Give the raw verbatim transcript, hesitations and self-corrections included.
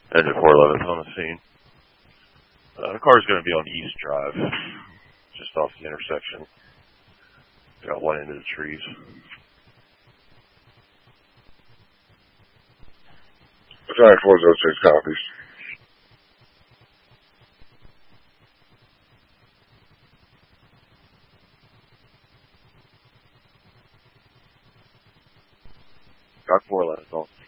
Engine four eleven is on the scene. Uh, the car's going to be on East Drive, just off the intersection. Got one end of the trees. Battalion four oh six copies. Dark four eleven,